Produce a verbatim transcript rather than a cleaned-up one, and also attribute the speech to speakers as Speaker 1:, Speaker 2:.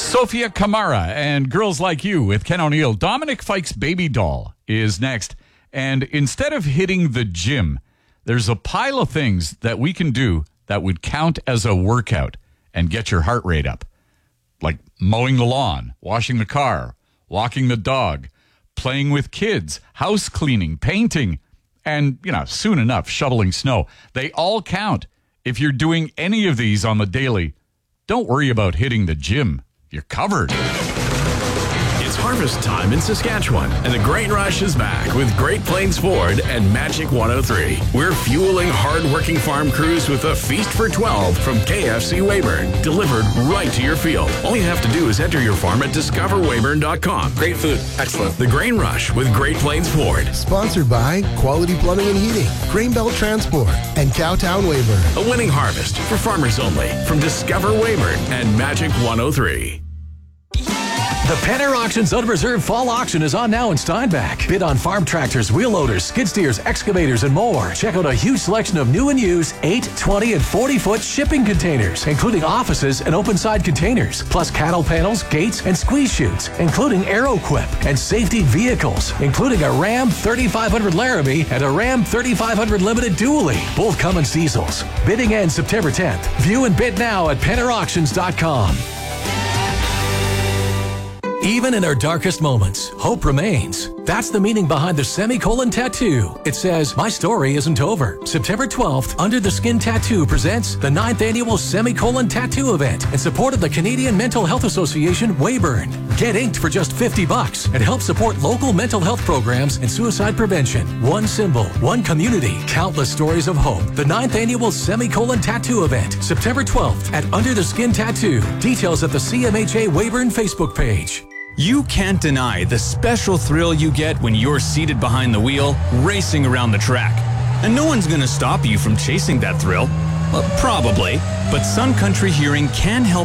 Speaker 1: Sophia Kamara and Girls Like You with Ken O'Neill. Dominic Fike's baby doll is next. And instead of hitting the gym, there's a pile of things that we can do that would count as a workout and get your heart rate up. Like mowing the lawn, washing the car, walking the dog, playing with kids, house cleaning, painting, and, you know, soon enough, shoveling snow. They all count. If you're doing any of these on the daily, don't worry about hitting the gym. You're covered.
Speaker 2: It's harvest time in Saskatchewan, and the grain rush is back with Great Plains Ford and Magic one oh three. We're fueling hard-working farm crews with a feast for twelve from K F C Weyburn, delivered right to your field. All you have to do is enter your farm at discover weyburn dot com.
Speaker 3: Great food. Excellent.
Speaker 2: The Grain Rush with Great Plains Ford.
Speaker 4: Sponsored by Quality Plumbing and Heating, Grain Belt Transport, and Cowtown Weyburn.
Speaker 2: A winning harvest for farmers only from Discover Weyburn and Magic one oh three.
Speaker 5: The Penner Auctions Unreserved Fall Auction is on now in Steinbach. Bid on farm tractors, wheel loaders, skid steers, excavators, and more. Check out a huge selection of new and used eight, twenty, and forty-foot shipping containers, including offices and open-side containers, plus cattle panels, gates, and squeeze chutes, including AeroQuip, and safety vehicles, including a Ram thirty-five hundred Laramie and a Ram thirty-five hundred Limited Dually, both Cummins diesels. Bidding ends September tenth. View and bid now at penner auctions dot com. Even in our darkest moments, hope remains. That's the meaning behind the semicolon tattoo. It says, my story isn't over. September twelfth, Under the Skin Tattoo presents the ninth annual semicolon tattoo event in support of the Canadian Mental Health Association, Weyburn. Get inked for just fifty bucks and help support local mental health programs and suicide prevention. One symbol, one community, countless stories of hope. The ninth annual semicolon tattoo event, September twelfth at Under the Skin Tattoo. Details at the C M H A Weyburn Facebook page.
Speaker 6: You can't deny the special thrill you get when you're seated behind the wheel, racing around the track. And no one's going to stop you from chasing that thrill. Well, probably. But Sun Country Hearing can help